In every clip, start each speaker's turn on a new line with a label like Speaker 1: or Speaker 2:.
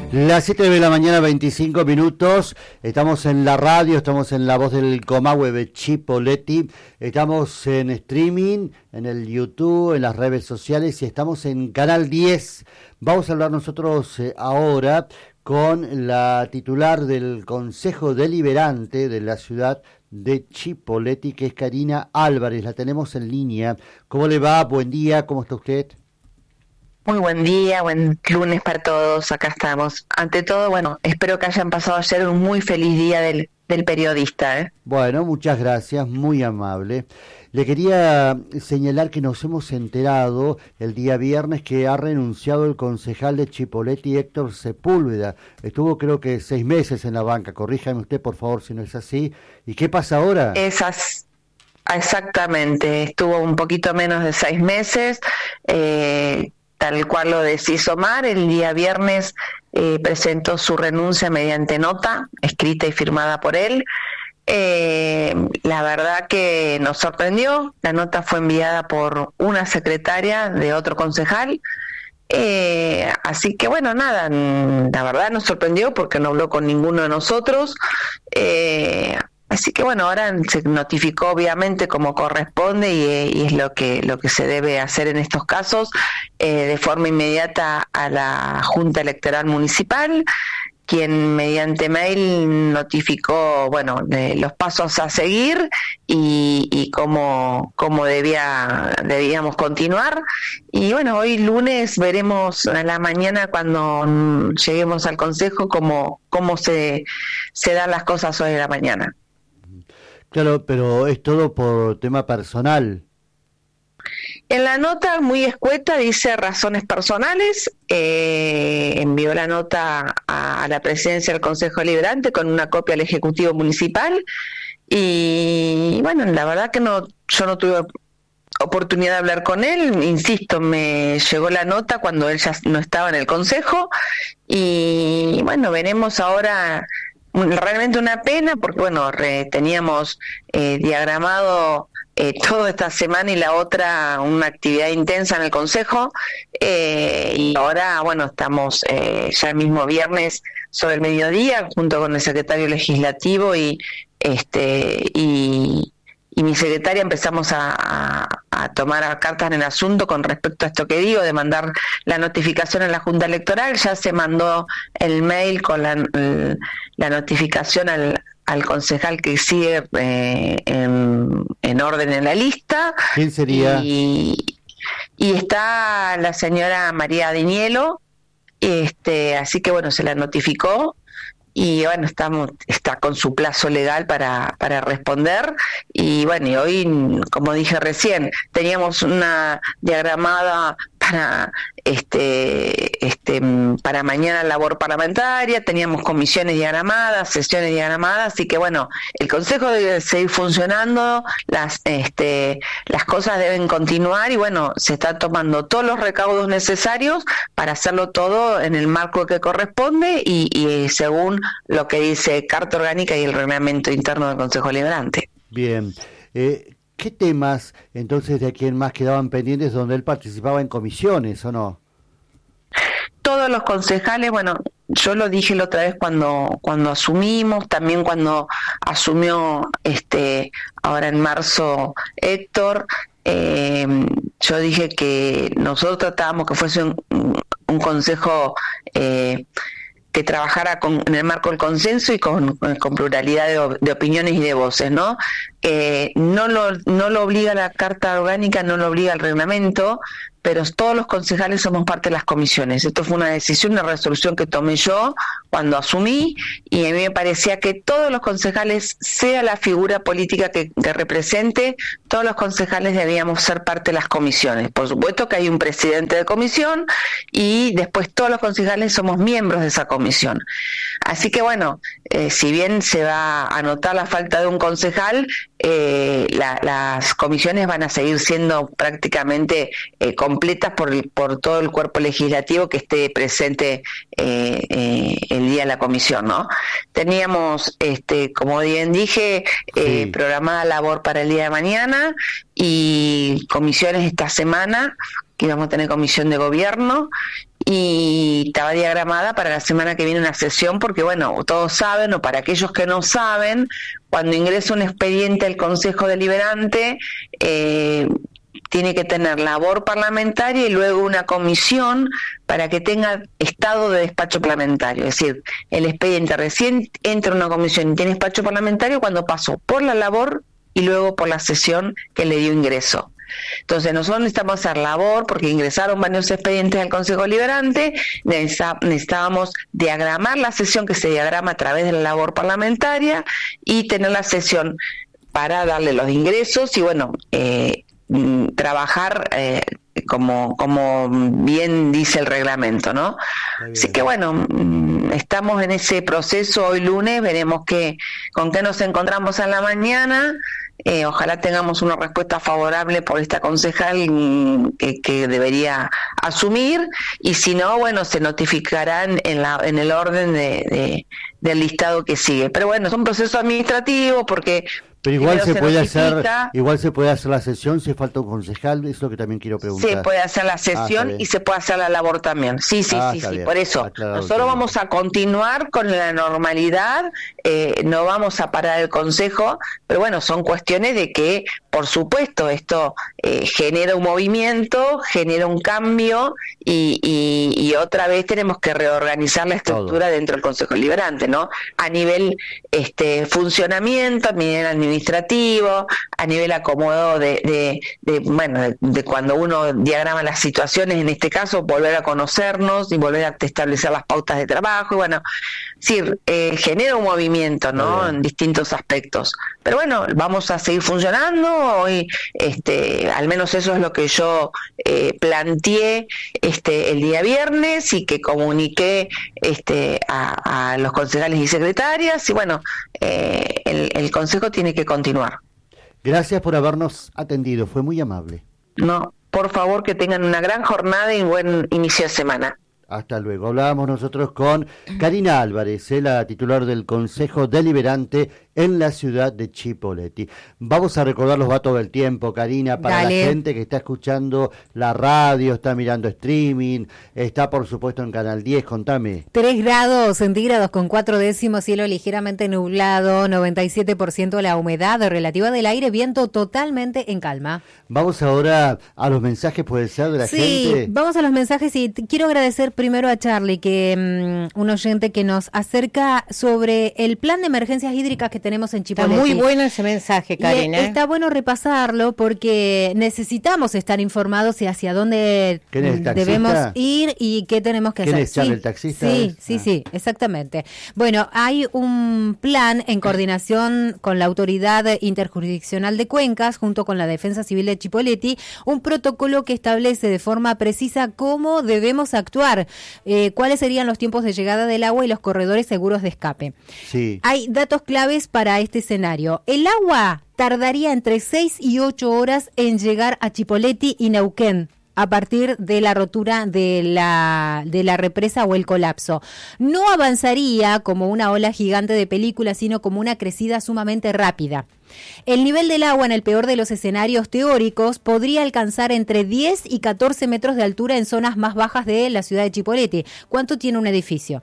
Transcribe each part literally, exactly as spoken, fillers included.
Speaker 1: Las siete de la mañana, veinticinco minutos, estamos en la radio, estamos en La Voz del Comahue de Chipoleti, estamos en streaming, en el YouTube, en las redes sociales y estamos en Canal diez. Vamos a hablar nosotros eh, ahora con la titular del Consejo Deliberante de la ciudad de Chipoleti, que es Karina Álvarez. La tenemos en línea. ¿Cómo le va? Buen día, ¿cómo está usted?
Speaker 2: Muy buen día, buen lunes para todos, acá estamos. Ante todo, bueno, espero que hayan pasado ayer un muy feliz día del, del periodista. ¿eh?
Speaker 1: Bueno, muchas gracias, muy amable. Le quería señalar que nos hemos enterado el día viernes que ha renunciado el concejal de Chipoleti, Héctor Sepúlveda. Estuvo creo que seis meses en la banca, corríjame usted por favor si no es así. ¿Y qué pasa ahora?
Speaker 2: Esas... Exactamente, estuvo un poquito menos de seis meses, eh, tal cual lo decís Omar, el día viernes eh, presentó su renuncia mediante nota, escrita y firmada por él. Eh, la verdad que nos sorprendió, la nota fue enviada por una secretaria de otro concejal, eh, así que bueno, nada, la verdad nos sorprendió porque no habló con ninguno de nosotros, eh, Así que bueno, ahora se notificó obviamente como corresponde y, y es lo que lo que se debe hacer en estos casos, eh, de forma inmediata a la Junta Electoral Municipal, quien mediante mail notificó, bueno, de los pasos a seguir y, y cómo, cómo debía, debíamos continuar. Y bueno, hoy lunes veremos a la mañana cuando lleguemos al Consejo cómo, cómo se, se dan las cosas hoy a la mañana.
Speaker 1: Claro, pero es todo por tema personal.
Speaker 2: En la nota, muy escueta, dice razones personales. Eh, envió la nota a, a la presidencia del Consejo Deliberante con una copia al Ejecutivo Municipal. Y bueno, la verdad que no, yo no tuve oportunidad de hablar con él. Insisto, me llegó la nota cuando él ya no estaba en el Consejo. Y bueno, veremos ahora. Realmente una pena porque, bueno, re, teníamos eh, diagramado eh, toda esta semana y la otra una actividad intensa en el Consejo eh, y ahora, bueno, estamos eh, ya el mismo viernes sobre el mediodía junto con el secretario legislativo y este y, y mi secretaria empezamos a, a, a tomar cartas en el asunto con respecto a esto que digo, de mandar la notificación a la Junta Electoral. Ya se mandó el mail con la, el, la notificación al, al concejal que sigue eh, en, en orden en la lista.
Speaker 1: ¿Quién sería?
Speaker 2: Y, y está la señora María Dinielo, este, así que bueno, se la notificó. Y bueno, estamos está con su plazo legal para, para responder. Y bueno, y hoy, como dije recién, teníamos una diagramada para este este para mañana labor parlamentaria, teníamos comisiones diagramadas, sesiones diagramadas, así que bueno, el Consejo debe seguir funcionando, las este las cosas deben continuar y bueno, se están tomando todos los recaudos necesarios para hacerlo todo en el marco que corresponde y, y según lo que dice Carta Orgánica y el reglamento interno del Consejo Deliberante.
Speaker 1: Bien. Eh, ¿Qué temas entonces de quién más quedaban pendientes donde él participaba en comisiones o no?
Speaker 2: Todos los concejales, bueno, yo lo dije la otra vez cuando cuando asumimos, también cuando asumió este ahora en marzo Héctor, eh, yo dije que nosotros tratábamos que fuese un, un consejo eh, que trabajara con, en el marco del consenso y con, con pluralidad de, de opiniones y de voces, ¿no? Eh, no lo no lo obliga la Carta Orgánica, no lo obliga el reglamento, pero todos los concejales somos parte de las comisiones. Esto fue una decisión, una resolución que tomé yo cuando asumí, y a mí me parecía que todos los concejales, sea la figura política que, que represente, todos los concejales debíamos ser parte de las comisiones. Por supuesto que hay un presidente de comisión y después todos los concejales somos miembros de esa comisión. Así que bueno, eh, si bien se va a notar la falta de un concejal, eh, la, las comisiones van a seguir siendo prácticamente eh, completas por, por todo el cuerpo legislativo que esté presente eh, eh, el día de la comisión, ¿no? Teníamos, este, como bien dije, eh, sí. programada labor para el día de mañana y comisiones esta semana, que íbamos a tener comisión de gobierno y estaba diagramada para la semana que viene una sesión, porque bueno, todos saben, o para aquellos que no saben, cuando ingresa un expediente al Consejo Deliberante, eh, tiene que tener labor parlamentaria y luego una comisión para que tenga estado de despacho parlamentario. Es decir, el expediente recién entra a una comisión y tiene despacho parlamentario cuando pasó por la labor y luego por la sesión que le dio ingreso. Entonces nosotros necesitamos hacer labor porque ingresaron varios expedientes al Consejo Deliberante, necesitábamos diagramar la sesión que se diagrama a través de la labor parlamentaria y tener la sesión para darle los ingresos y bueno, eh, trabajar eh, como como bien dice el reglamento, ¿no? Así que bueno, estamos en ese proceso. Hoy lunes veremos que, con qué nos encontramos en la mañana. Eh, ojalá tengamos una respuesta favorable por esta concejal que, que debería asumir, y si no, bueno, se notificarán en la en el orden de, de del listado que sigue. Pero bueno, es un proceso administrativo porque
Speaker 1: pero igual se,
Speaker 2: se
Speaker 1: puede
Speaker 2: notifica,
Speaker 1: hacer igual se puede hacer la sesión si falta un concejal, es lo que también quiero preguntar.
Speaker 2: Se puede hacer la sesión ah, y se puede hacer la labor también. Sí, sí,
Speaker 1: ah,
Speaker 2: sí, sí.
Speaker 1: Bien.
Speaker 2: Por eso
Speaker 1: Aclarado,
Speaker 2: nosotros
Speaker 1: bien.
Speaker 2: Vamos a continuar con la normalidad, eh, no vamos a parar el consejo, pero bueno, son cuestiones de que, por supuesto, esto eh, genera un movimiento, genera un cambio y, y, y otra vez tenemos que reorganizar la estructura Todo. dentro del Consejo Deliberante, ¿no? A nivel este funcionamiento, a nivel administrativo, a nivel acomodo de, de, de bueno, de, de cuando uno diagrama las situaciones, en este caso, volver a conocernos y volver a establecer las pautas de trabajo, y bueno, sí, eh, genera un movimiento, ¿no? En distintos aspectos. Pero bueno, vamos a seguir funcionando. Hoy, este, al menos eso es lo que yo eh, planteé este el día viernes y que comuniqué este a, a los concejales y secretarias, y bueno, eh, el, el consejo tiene que continuar.
Speaker 1: Gracias por habernos atendido, fue muy amable.
Speaker 2: No, por favor, que tengan una gran jornada y buen inicio de semana.
Speaker 1: Hasta luego. Hablábamos nosotros con Karina Álvarez, eh, la titular del Consejo Deliberante en la ciudad de Chipoleti. Vamos a recordar los datos del tiempo, Karina, para Dale. La gente que está escuchando la radio, está mirando streaming, está por supuesto en Canal diez, contame.
Speaker 3: tres grados centígrados con cuatro décimos, cielo ligeramente nublado, noventa y siete por ciento la humedad relativa del aire, viento totalmente en calma.
Speaker 1: Vamos ahora a los mensajes, puede ser, de la
Speaker 3: sí,
Speaker 1: gente.
Speaker 3: Sí, vamos a los mensajes y quiero agradecer primero a Charlie, que um, un oyente que nos acerca sobre el plan de emergencias hídricas que tenemos en Chipoleti.
Speaker 4: Está muy bueno ese mensaje, Karina.
Speaker 3: Y está bueno repasarlo porque necesitamos estar informados y hacia dónde debemos ir y qué tenemos que
Speaker 1: hacer. ¿Quién es Charlie,
Speaker 3: sí,
Speaker 1: el taxista?
Speaker 3: Sí,
Speaker 1: es?
Speaker 3: sí,
Speaker 1: ah.
Speaker 3: sí, exactamente. Bueno, hay un plan en coordinación con la Autoridad Interjurisdiccional de Cuencas, junto con la Defensa Civil de Chipoleti, un protocolo que establece de forma precisa cómo debemos actuar, eh, cuáles serían los tiempos de llegada del agua y los corredores seguros de escape.
Speaker 1: Sí.
Speaker 3: Hay datos claves para este escenario. El agua tardaría entre seis y ocho horas en llegar a Chipoleti y Neuquén a partir de la rotura de la de la represa o el colapso. No avanzaría como una ola gigante de película, sino como una crecida sumamente rápida. El nivel del agua en el peor de los escenarios teóricos podría alcanzar entre diez y catorce metros de altura en zonas más bajas de la ciudad de Chipoleti. ¿Cuánto tiene un edificio?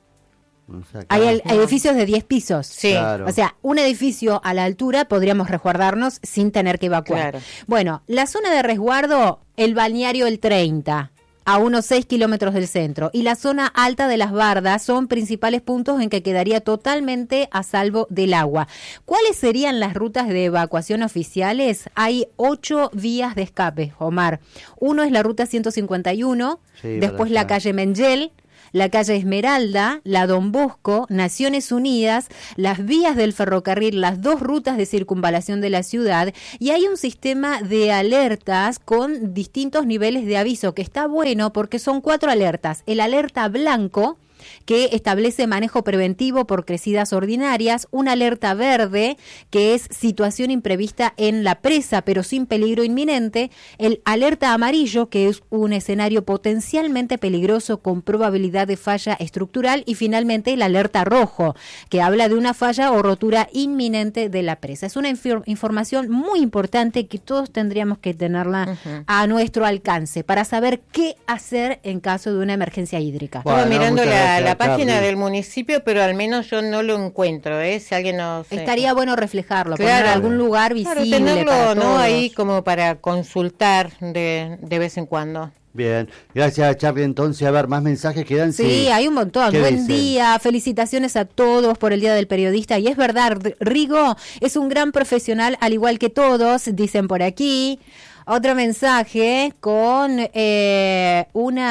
Speaker 3: O sea, claro. Hay, hay edificios de diez pisos.
Speaker 4: Sí.
Speaker 3: Claro. O sea, un edificio a la altura podríamos resguardarnos sin tener que evacuar.
Speaker 4: Claro.
Speaker 3: Bueno, la zona de resguardo, el balneario El treinta, a unos seis kilómetros del centro, y la zona alta de las Bardas son principales puntos en que quedaría totalmente a salvo del agua. ¿Cuáles serían las rutas de evacuación oficiales? Hay ocho vías de escape, Omar. Uno es la ruta ciento cincuenta y uno, sí, después la calle Mengel, la calle Esmeralda, la Don Bosco, Naciones Unidas, las vías del ferrocarril, las dos rutas de circunvalación de la ciudad, y hay un sistema de alertas con distintos niveles de aviso, que está bueno porque son cuatro alertas. El alerta blanco que establece manejo preventivo por crecidas ordinarias, una alerta verde, que es situación imprevista en la presa, pero sin peligro inminente, el alerta amarillo, que es un escenario potencialmente peligroso con probabilidad de falla estructural, y finalmente el alerta rojo, que habla de una falla o rotura inminente de la presa. Es una inf- información muy importante que todos tendríamos que tenerla uh-huh. a nuestro alcance para saber qué hacer en caso de una emergencia hídrica.
Speaker 4: Bueno, Estaba mirando la, gracias, la página
Speaker 1: Carly.
Speaker 4: del municipio, pero al menos yo no lo encuentro, ¿eh? Si alguien nos...
Speaker 3: Estaría bueno reflejarlo,
Speaker 4: claro,
Speaker 3: poner en algún lugar visible.
Speaker 4: Claro, tenerlo,
Speaker 3: para
Speaker 4: ¿no?
Speaker 3: todos.
Speaker 4: Ahí como para consultar de, de vez en cuando.
Speaker 1: Bien, gracias Charlie. Entonces, a ver, más mensajes quedan.
Speaker 3: Sí, sí, hay un montón. Buen dicen? día, felicitaciones a todos por el Día del Periodista. Y es verdad, Rigo es un gran profesional, al igual que todos, dicen por aquí. Otro mensaje con eh,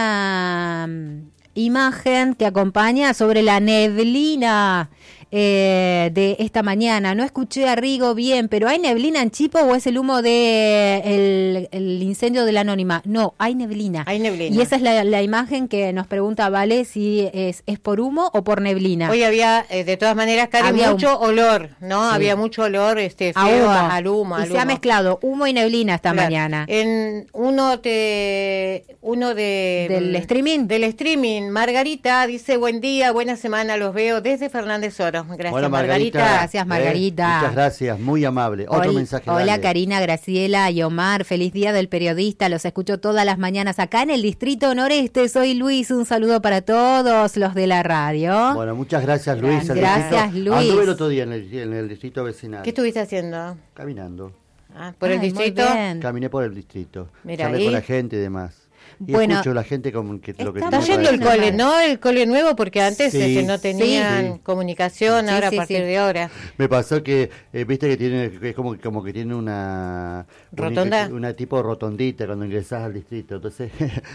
Speaker 3: una imagen que acompaña sobre la neblina eh, de esta mañana. No escuché a Rigo bien, pero ¿hay neblina en Chipo o es el humo de el, el incendio de la Anónima? No, hay neblina.
Speaker 4: Hay neblina.
Speaker 3: Y esa es la, la imagen que nos pregunta Vale si es, es por humo o por neblina.
Speaker 4: Hoy había, eh, de todas maneras, Karen, había mucho un... olor, ¿no? Sí. Había mucho olor este, feo a humo. al humo.
Speaker 3: Y
Speaker 4: al
Speaker 3: se
Speaker 4: humo.
Speaker 3: ha mezclado humo y neblina esta
Speaker 4: claro.
Speaker 3: mañana.
Speaker 4: En uno de uno de
Speaker 3: del streaming.
Speaker 4: Del streaming, Margarita dice, buen día, buena semana, los veo desde Fernández Oro. Gracias,
Speaker 1: Hola,
Speaker 4: Margarita.
Speaker 1: Margarita.
Speaker 3: Gracias, Margarita.
Speaker 1: Eh, muchas gracias, muy amable. Otro
Speaker 3: hola,
Speaker 1: mensaje.
Speaker 3: Hola,
Speaker 1: dale.
Speaker 3: Karina, Graciela y Omar. Feliz Día del Periodista. Los escucho todas las mañanas acá en el Distrito Noreste. Soy Luis. Un saludo para todos los de la radio.
Speaker 1: Bueno, muchas gracias, Luis.
Speaker 3: Gracias, gracias Luis.
Speaker 1: Anduve el otro día en el, en el distrito vecinal.
Speaker 4: ¿Qué estuviste haciendo?
Speaker 1: Caminando.
Speaker 4: Ah, ¿por
Speaker 3: Ay,
Speaker 4: el distrito?
Speaker 1: Caminé por el distrito.
Speaker 4: Mira,
Speaker 1: Charlé
Speaker 4: ¿y?
Speaker 1: con la gente y demás. Y
Speaker 3: bueno,
Speaker 1: escucho a la gente como que lo que
Speaker 4: está
Speaker 1: tiene
Speaker 4: yendo
Speaker 1: para
Speaker 4: el
Speaker 1: decir.
Speaker 4: cole, ¿no? El cole nuevo, porque antes
Speaker 1: Sí,
Speaker 4: este, no tenían
Speaker 1: sí.
Speaker 4: comunicación,
Speaker 3: Sí,
Speaker 4: ahora
Speaker 3: sí,
Speaker 4: a partir
Speaker 3: sí.
Speaker 4: de ahora.
Speaker 1: Me pasó que, eh, viste que tiene, que es como, como que tiene una...
Speaker 4: ¿Rotonda?
Speaker 1: Una, una tipo rotondita cuando ingresás al distrito. Entonces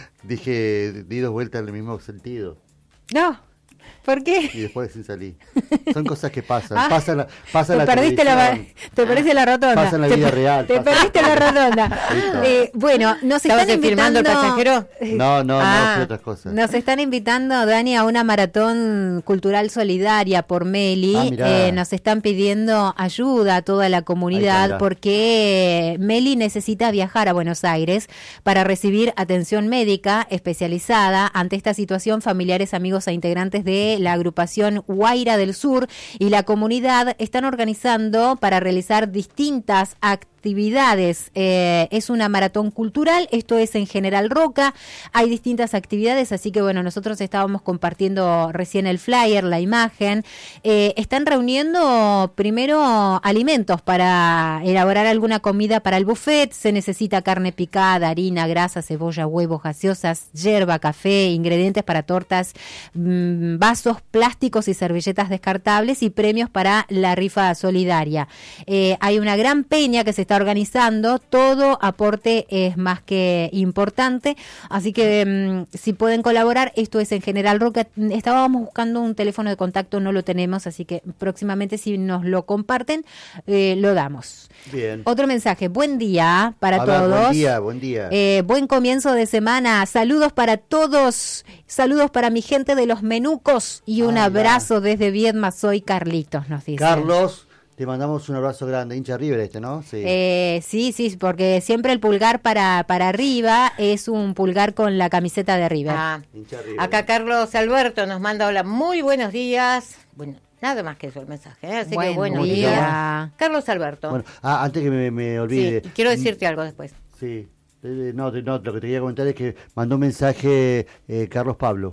Speaker 1: dije, di dos vueltas en el mismo sentido.
Speaker 3: No. ¿Por qué?
Speaker 1: Y después sí salí. Son cosas que pasan.
Speaker 3: Ah,
Speaker 1: pasa la, pasa
Speaker 3: te
Speaker 1: la
Speaker 3: perdiste la,
Speaker 1: televisión.
Speaker 3: te perdiste la rotonda.
Speaker 1: Pasa en la
Speaker 3: te,
Speaker 1: vida real.
Speaker 3: Te
Speaker 1: pasa.
Speaker 3: perdiste la rotonda. eh, bueno, nos
Speaker 4: ¿Estabas
Speaker 3: están invitando...
Speaker 4: filmando el pasajero?
Speaker 1: No, no,
Speaker 3: Ah,
Speaker 1: no, fue otras cosas.
Speaker 3: Nos están invitando, Dani, a una maratón cultural solidaria por Meli.
Speaker 1: Ah, mirá.
Speaker 3: eh, nos están pidiendo ayuda a toda la
Speaker 1: Ahí
Speaker 3: comunidad
Speaker 1: está,
Speaker 3: porque Meli necesita viajar a Buenos Aires para recibir atención médica especializada ante esta situación. Familiares, amigos e integrantes de la agrupación Guaira del Sur y la comunidad están organizando para realizar distintas actividades. Eh, es una maratón cultural, esto es en General Roca, hay distintas actividades, así que bueno, nosotros estábamos compartiendo recién el flyer, la imagen. Eh, están reuniendo primero alimentos para elaborar alguna comida para el buffet. Se necesita carne picada, harina, grasa, cebolla, huevos, gaseosas, yerba, café, ingredientes para tortas, mmm, vasos plásticos y servilletas descartables y premios para la rifa solidaria. Eh, hay una gran peña que se está organizando, todo aporte es más que importante, así que mmm, si pueden colaborar, esto es en General Roca. Estábamos buscando un teléfono de contacto, no lo tenemos, así que próximamente si nos lo comparten, eh, lo damos.
Speaker 1: Bien.
Speaker 3: Otro mensaje, buen día para
Speaker 1: A ver,
Speaker 3: todos.
Speaker 1: buen día, buen día.
Speaker 3: Eh, buen comienzo de semana, saludos para todos, saludos para mi gente de los Menucos y un
Speaker 1: Ah,
Speaker 3: abrazo ya. Desde Viedma, soy Carlitos, nos dice.
Speaker 1: Carlos, te mandamos un abrazo grande, hincha River este, ¿no? Sí.
Speaker 3: Eh, sí, sí, porque siempre el pulgar para, para arriba es un pulgar con la camiseta de River.
Speaker 4: Ah,
Speaker 1: Hincha River.
Speaker 4: acá Carlos Alberto nos manda hola, muy buenos días. Bueno, nada más que eso el mensaje, ¿eh? Así
Speaker 3: Buen
Speaker 4: que buenos
Speaker 3: día.
Speaker 4: días. Carlos Alberto.
Speaker 1: Bueno, ah, antes que me, me olvide.
Speaker 4: Sí, y quiero decirte algo después.
Speaker 1: Sí, eh, no, no, lo que te quería comentar es que mandó un mensaje eh, Carlos Pablo.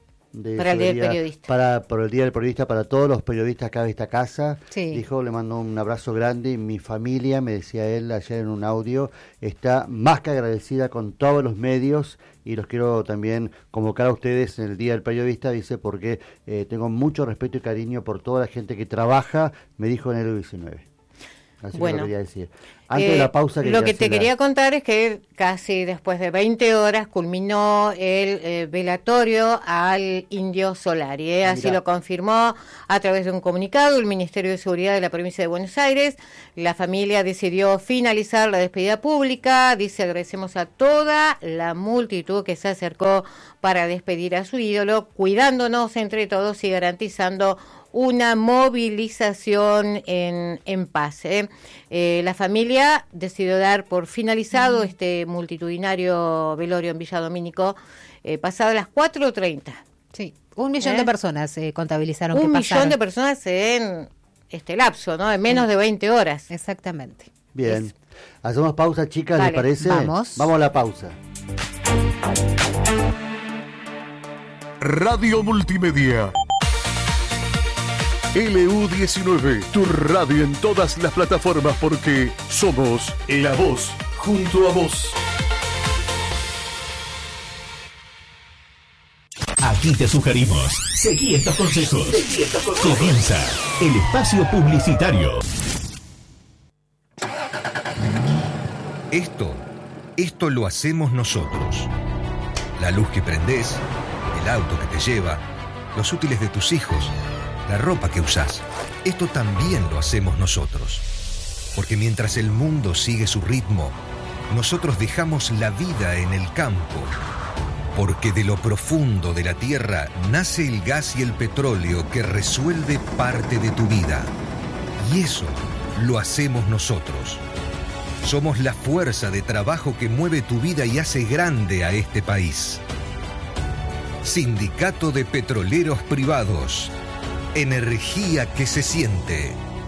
Speaker 1: De
Speaker 4: Para el Día del
Speaker 1: solidaridad-
Speaker 4: Periodista.
Speaker 1: Para, por el Día del Periodista, para todos los periodistas acá de esta casa.
Speaker 3: Sí.
Speaker 1: Dijo, le mando un abrazo grande. Y mi familia, me decía él ayer en un audio, está más que agradecida con todos los medios. Y los quiero también convocar a ustedes en el Día del Periodista, dice, porque eh, tengo mucho respeto y cariño por toda la gente que trabaja, me dijo en el diecinueve. Así
Speaker 4: bueno,
Speaker 1: que lo quería decir. Antes
Speaker 4: eh,
Speaker 1: de la pausa...
Speaker 4: Lo que te
Speaker 1: la...
Speaker 4: quería contar es que casi después de veinte horas culminó el eh, velatorio al Indio Solari. ¿eh? Así Mirá. Lo confirmó a través de un comunicado el Ministerio de Seguridad de la Provincia de Buenos Aires. La familia decidió finalizar la despedida pública. Dice, agradecemos a toda la multitud que se acercó para despedir a su ídolo, cuidándonos entre todos y garantizando una movilización en, en paz. ¿eh? Eh, la familia decidió dar por finalizado mm. este multitudinario velorio en Villa Domínico eh, pasado las cuatro treinta.
Speaker 3: Sí, un millón ¿Eh? de personas eh, contabilizaron
Speaker 4: un
Speaker 3: que pasaron.
Speaker 4: Un millón de personas en este lapso, ¿no? En menos de veinte horas.
Speaker 3: Exactamente.
Speaker 1: Bien.
Speaker 3: Es...
Speaker 1: Hacemos pausa, chicas,
Speaker 3: Vale,
Speaker 1: ¿les parece?
Speaker 3: Vamos.
Speaker 1: Vamos a la pausa.
Speaker 5: Radio Multimedia. L U diecinueve, tu radio en todas las plataformas porque somos la voz junto a vos.
Speaker 6: Aquí te sugerimos, seguí estos consejos. Seguí estos consejos. Comienza el espacio publicitario.
Speaker 7: Esto, esto lo hacemos nosotros. La luz que prendés, el auto que te lleva, los útiles de tus hijos, la ropa que usás. Esto también lo hacemos nosotros. Porque mientras el mundo sigue su ritmo, nosotros dejamos la vida en el campo. Porque de lo profundo de la tierra nace el gas y el petróleo que resuelve parte de tu vida. Y eso lo hacemos nosotros. Somos la fuerza de trabajo que mueve tu vida y hace grande a este país. Sindicato de Petroleros Privados. Energía que se siente.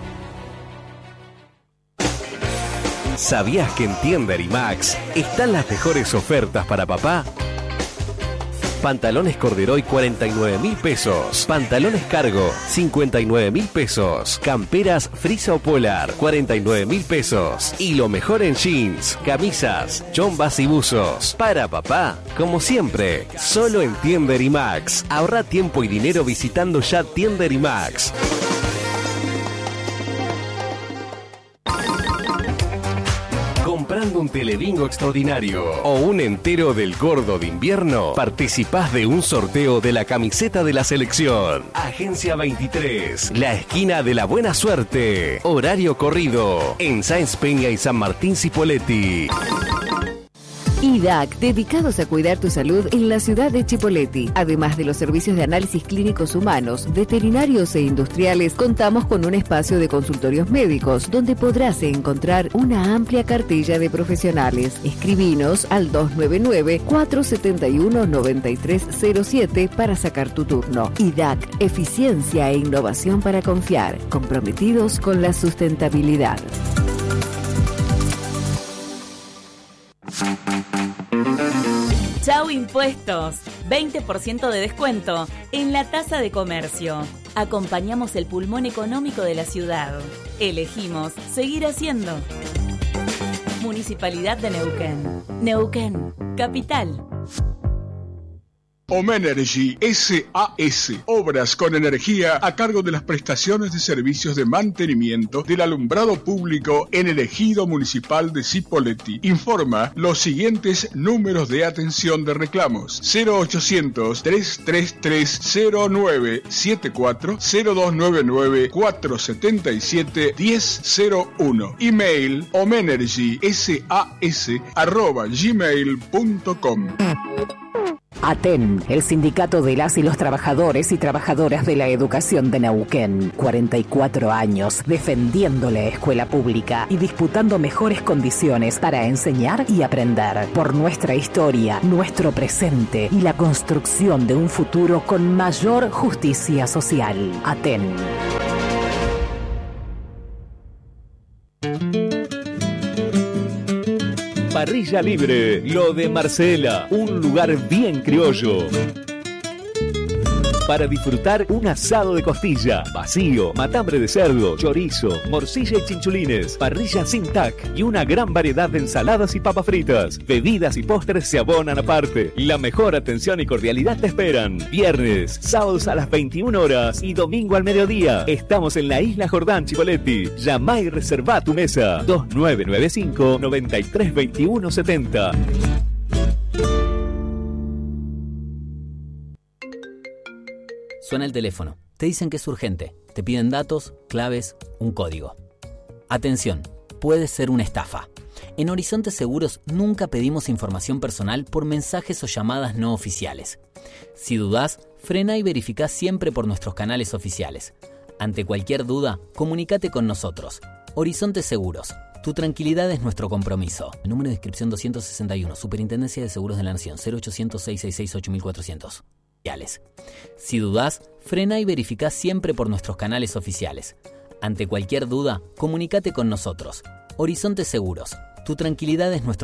Speaker 8: ¿Sabías que en Tienda y Max están las mejores ofertas para papá? Pantalones Corderoy cuarenta y nueve mil pesos. Pantalones Cargo cincuenta y nueve mil pesos. Camperas Frisa o Polar cuarenta y nueve mil pesos. Y lo mejor en jeans, camisas, chombas y buzos. Para papá, como siempre, solo en Tienda y Max. Ahorra tiempo y dinero visitando ya Tienda y Max. Comprando un telebingo extraordinario o un entero del gordo de invierno, participás de un sorteo de la camiseta de la selección. Agencia veintitrés, la esquina de la buena suerte. Horario corrido en Sáenz Peña y San Martín Cipolletti.
Speaker 9: I D A C, dedicados a cuidar tu salud en la ciudad de Chipolletti. Además de los servicios de análisis clínicos humanos, veterinarios e industriales, contamos con un espacio de consultorios médicos, donde podrás encontrar una amplia cartilla de profesionales. Escribinos al dos nueve nueve, cuatro siete uno, nueve tres cero siete para sacar tu turno. I D A C, eficiencia e innovación para confiar, comprometidos con la sustentabilidad.
Speaker 10: Chau Impuestos, veinte por ciento de descuento en la tasa de comercio. Acompañamos el pulmón económico de la ciudad. Elegimos seguir haciendo. Municipalidad de Neuquén. Neuquén, capital.
Speaker 11: Omenergy S A S, obras con energía a cargo de las prestaciones de servicios de mantenimiento del alumbrado público en el ejido municipal de Cipolletti. Informa los siguientes números de atención de reclamos: cero ochocientos, trescientos treinta y tres, cero nueve setenta y cuatro, cero dos noventa y nueve, cuatrocientos setenta y siete, diez cero uno. Email omenergysas arroba gmail punto com.
Speaker 12: ATEN, el sindicato de las y los trabajadores y trabajadoras de la educación de Neuquén. cuarenta y cuatro años defendiendo la escuela pública y disputando mejores condiciones para enseñar y aprender. Por nuestra historia, nuestro presente y la construcción de un futuro con mayor justicia social. ATEN.
Speaker 8: Parrilla Libre, lo de Marcela, un lugar bien criollo. para disfrutar un asado de costilla, vacío, matambre de cerdo, chorizo, morcilla y chinchulines, parrilla sin tac y una gran variedad de ensaladas y papas fritas. Bebidas y postres se abonan aparte. La mejor atención y cordialidad te esperan. Viernes, sábados a las veintiuna horas y domingo al mediodía. Estamos en la Isla Jordán, Chipoleti. Llama y reserva tu mesa. dos nueve nueve cinco, nueve tres dos uno siete cero.
Speaker 13: Suena el teléfono. Te dicen que es urgente. Te piden datos, claves, un código. Atención, puede ser una estafa. En Horizonte Seguros nunca pedimos información personal por mensajes o llamadas no oficiales. Si dudás, frena y verificá siempre por nuestros canales oficiales. Ante cualquier duda, comunícate con nosotros. Horizonte Seguros. Tu tranquilidad es nuestro compromiso. El número de inscripción doscientos sesenta y uno, Superintendencia de Seguros de la Nación, cero ochocientos, seiscientos sesenta y seis, ocho mil cuatrocientos. Si dudás, frena y verificá siempre por nuestros canales oficiales. Ante cualquier duda, comunícate con nosotros. Horizonte Seguros. Tu tranquilidad es nuestro